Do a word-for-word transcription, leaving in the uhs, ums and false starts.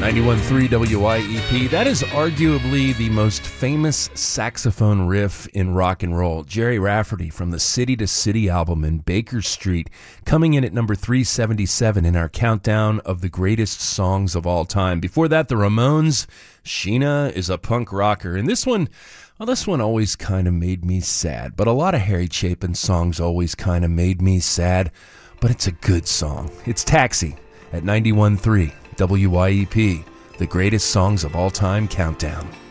ninety-one point three W Y E P. That is arguably the most famous saxophone riff in rock and roll. Jerry Rafferty from the City to City album in Baker Street, coming in at number three seventy-seven in our countdown of the greatest songs of all time. Before that, the Ramones, Sheena is a punk rocker. And this one, well, this one always kind of made me sad. But a lot of Harry Chapin songs always kind of made me sad. But it's a good song. It's Taxi at ninety-one point three W Y E P, the greatest songs of all time countdown.